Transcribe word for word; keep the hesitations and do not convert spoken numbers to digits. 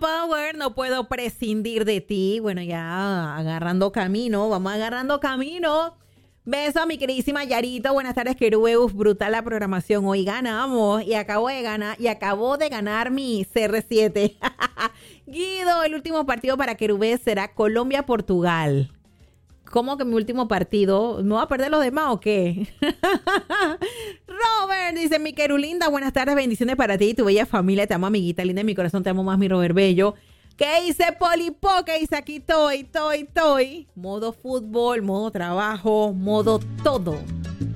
Power, no puedo prescindir de ti. Bueno, ya agarrando camino, vamos agarrando camino. Beso a mi queridísima Yarito. Buenas tardes, Querubus. Brutal la programación. Hoy ganamos y acabo de ganar y acabo de ganar mi C R siete. Guido, el último partido para Querubés será Colombia-Portugal. ¿Cómo que mi último partido? ¿No va a perder los demás o qué? Robert dice, mi querulinda, buenas tardes, bendiciones para ti y tu bella familia. Te amo, amiguita linda, en mi corazón te amo más, mi Robert Bello. ¿Qué hice, Polipo? ¿Qué hice aquí? Toy, toy, toy. Modo fútbol, modo trabajo, modo todo.